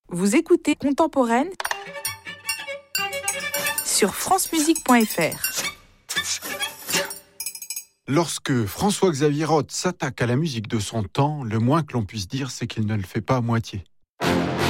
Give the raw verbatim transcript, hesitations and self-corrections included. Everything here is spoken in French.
Vous écoutez Contemporaine sur francemusique point f r. Lorsque François-Xavier Roth s'attaque à la musique de son temps, le moins que l'on puisse dire, c'est qu'il ne le fait pas à moitié.